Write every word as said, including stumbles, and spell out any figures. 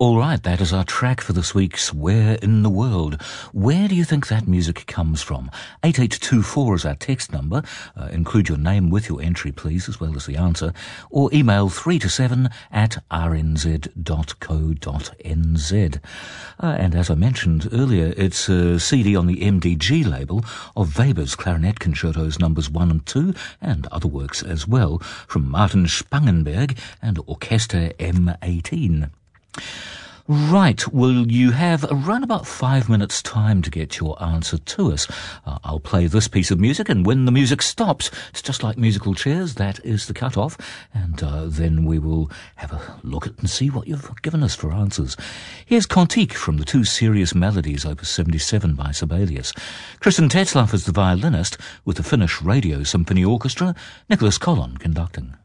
All right, that is our track for this week's Where in the World. Where do you think that music comes from? eight eight two four is our text number. Uh, include your name with your entry, please, as well as the answer. Or email three to seven at r n z dot co dot n z. Uh, and as I mentioned earlier, it's a C D on the M D G label of Weber's Clarinet Concertos numbers one and two, and other works as well, from Martin Spangenberg and Orchester M eighteen. Right, well, you have around about five minutes' time to get your answer to us. Uh, I'll play this piece of music, and when the music stops, it's just like musical chairs, that is the cut-off, and uh, then we will have a look at and see what you've given us for answers. Here's Cantique from the Two Serious Melodies, Opus seventy-seven by Sibelius. Kristen Tetzlaff is the violinist, with the Finnish Radio Symphony Orchestra, Nicholas Collin conducting.